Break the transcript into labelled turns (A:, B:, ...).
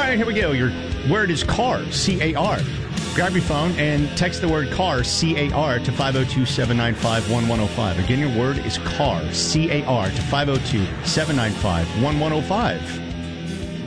A: right, here we go. Your word is car, C-A-R. Grab your phone and text the word car, C-A-R, to 502-795-1105. Again, your word is car, C-A-R, to 502-795-1105.